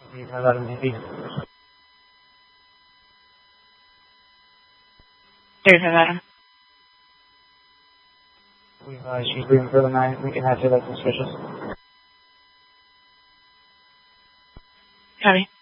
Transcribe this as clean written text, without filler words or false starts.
You can let him maybe. There's a letter. She's leaving for the night. We can have her that's suspicious. Copy.